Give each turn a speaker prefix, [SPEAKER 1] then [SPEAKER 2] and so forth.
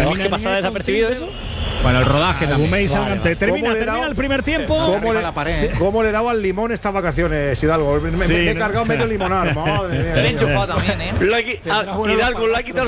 [SPEAKER 1] ¿No es que pasa desapercibido eso?
[SPEAKER 2] Bueno, el rodaje también.
[SPEAKER 3] Gumey Salgante. Termina el primer tiempo.
[SPEAKER 4] ¿Cómo le daba el limón estas vacaciones, Hidalgo? Me he cargado medio limonar. Madre mía.
[SPEAKER 5] Te he enchufado también,
[SPEAKER 1] Hidalgo le ha quitado